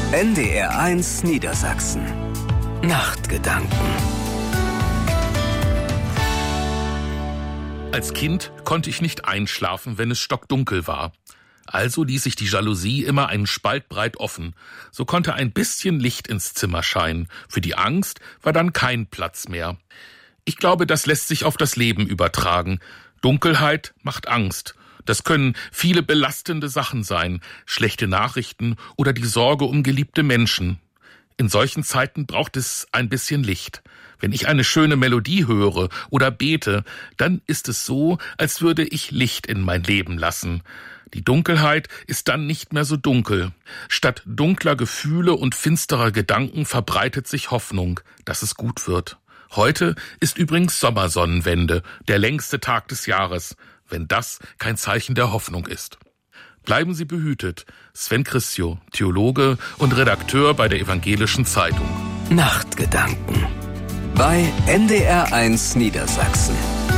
NDR1 Niedersachsen. Nachtgedanken. Als Kind konnte ich nicht einschlafen, wenn es stockdunkel war. Also ließ ich die Jalousie immer einen Spalt breit offen. So konnte ein bisschen Licht ins Zimmer scheinen. Für die Angst war dann kein Platz mehr. Ich glaube, das lässt sich auf das Leben übertragen. Dunkelheit macht Angst. Das können viele belastende Sachen sein, schlechte Nachrichten oder die Sorge um geliebte Menschen. In solchen Zeiten braucht es ein bisschen Licht. Wenn ich eine schöne Melodie höre oder bete, dann ist es so, als würde ich Licht in mein Leben lassen. Die Dunkelheit ist dann nicht mehr so dunkel. Statt dunkler Gefühle und finsterer Gedanken verbreitet sich Hoffnung, dass es gut wird. Heute ist übrigens Sommersonnenwende, der längste Tag des Jahres, wenn das kein Zeichen der Hoffnung ist. Bleiben Sie behütet. Sven Christio, Theologe und Redakteur bei der Evangelischen Zeitung. Nachtgedanken bei NDR1 Niedersachsen.